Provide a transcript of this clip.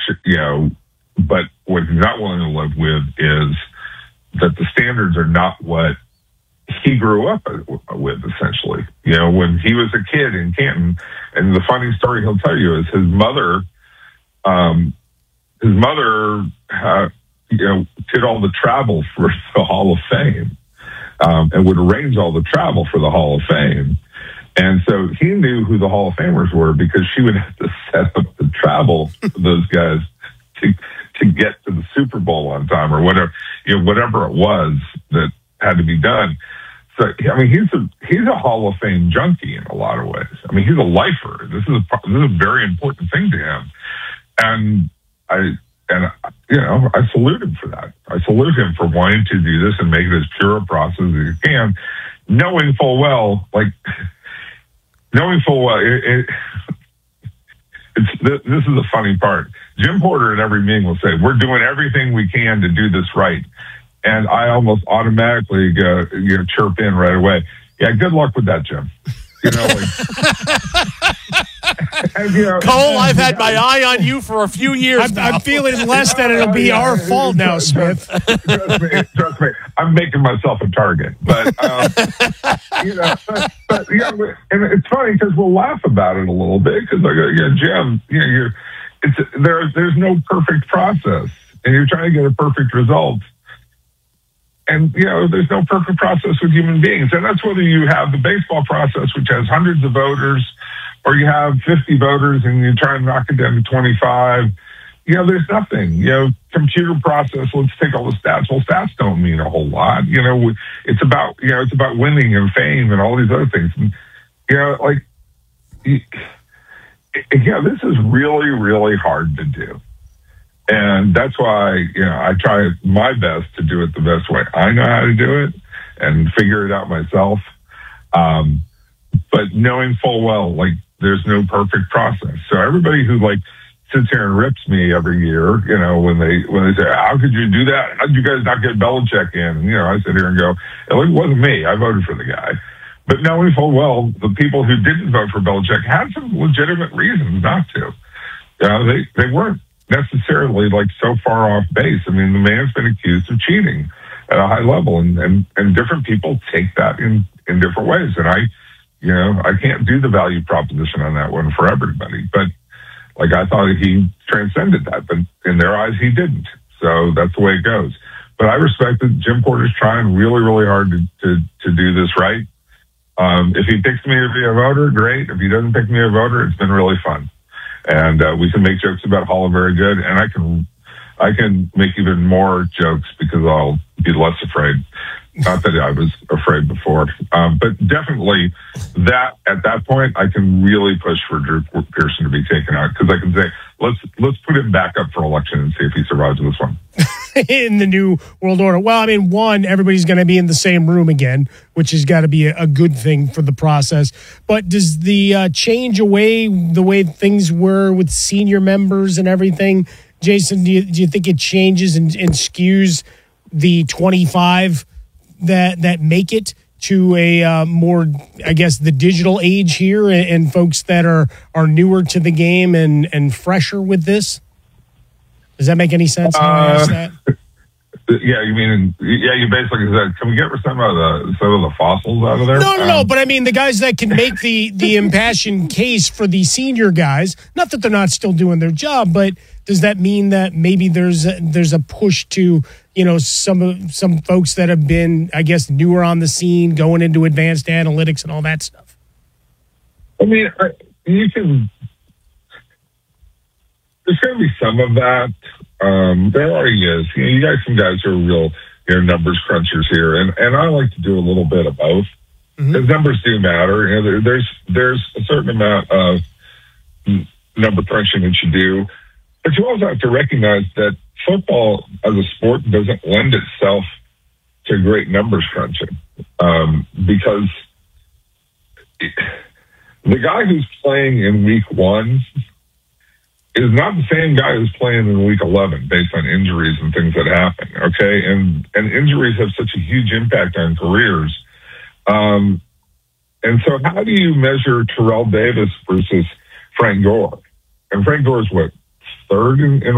but what he's not willing to live with is that the standards are not what he grew up with, essentially. When he was a kid in Canton, and the funny story he'll tell you is his mother did all the travel for the Hall of Fame, and would arrange all the travel for the Hall of Fame. And so he knew who the Hall of Famers were because she would have to set up the travel for those guys to get to the Super Bowl on time or whatever it was that had to be done. So, he's a Hall of Fame junkie in a lot of ways. He's a lifer. This is a very important thing to him. And I salute him for that. I salute him for wanting to do this and make it as pure a process as he can, knowing full well, this is the funny part. Jim Porter at every meeting will say, we're doing everything we can to do this right. And I almost automatically chirp in right away. Yeah, good luck with that, Jim. Cole, I've had my eye on you for a few years now. I'm feeling less that it'll be our fault now, Smith. Trust me. I'm making myself a target. But, and it's funny because we'll laugh about it a little bit because I go, Jim, there's no perfect process and you're trying to get a perfect result. And, there's no perfect process with human beings. And that's whether you have the baseball process, which has hundreds of voters, or you have 50 voters and you try and knock it down to 25. There's nothing. Computer process, let's take all the stats. Well, stats don't mean a whole lot. It's about winning and fame and all these other things. And, this is really, really hard to do. And that's why, I try my best to do it the best way I know how to do it and figure it out myself. But knowing full well, there's no perfect process. So everybody who sits here and rips me every year, when they say, how could you do that? How did you guys not get Belichick in? And, I sit here and go, it wasn't me. I voted for the guy. But knowing full well, the people who didn't vote for Belichick had some legitimate reasons not to. They weren't necessarily so far off base. The man's been accused of cheating at a high level, and different people take that in different ways. And I can't do the value proposition on that one for everybody, but I thought he transcended that, but in their eyes, he didn't. So that's the way it goes. But I respect that Jim Porter's trying really, really hard to do this right. If he picks me to be a voter, great. If he doesn't pick me a voter, it's been really fun. And we can make jokes about Hall of Very Good, and I can make even more jokes because I'll be less afraid. Not that I was afraid before, but definitely that at that point I can really push for Drew Pearson to be taken out because I can say let's put him back up for election and see if he survives this one. In the new world order. Well, one, everybody's going to be in the same room again, which has got to be a good thing for the process. But does the change away the way things were with senior members and everything, Jason? Do you think it changes and skews the 25 that make it to a more, I guess, the digital age here and folks that are newer to the game and fresher with this? Does that make any sense? How I asked that? Yeah, you basically said, can we get some of the fossils out of there? No. But the guys that can make the impassioned case for the senior guys, not that they're not still doing their job, but does that mean that maybe there's a push to, some folks that have been, I guess, newer on the scene, going into advanced analytics and all that stuff? You can. There's going to be some of that. There already is. You got some guys who are real, numbers crunchers here, and I like to do a little bit of both because numbers do matter. There's a certain amount of number crunching that you do, but you also have to recognize that football as a sport doesn't lend itself to great numbers crunching because the guy who's playing in week 1 is not the same guy who's playing in week 11 based on injuries and things that happen. Okay. And injuries have such a huge impact on careers. And so how do you measure Terrell Davis versus Frank Gore? And Frank Gore is what, third in